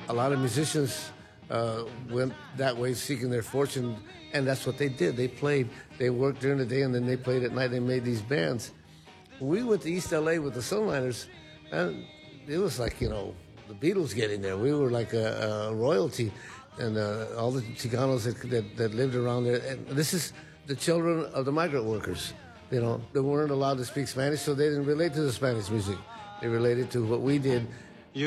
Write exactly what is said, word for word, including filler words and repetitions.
a lot of musicians uh, went that way seeking their fortune, and that's what they did. They played, they worked during the day, and then they played at night. They made these bands. We went to East L A with the Sunliners, and it was like, you know, the Beatles getting there. We were like a, a royalty, and uh, all the Chicanos that, that, that lived around there. And this is the children of the migrant workers. You know, they weren't allowed to speak Spanish, so they didn't relate to the Spanish music. They related to what we did,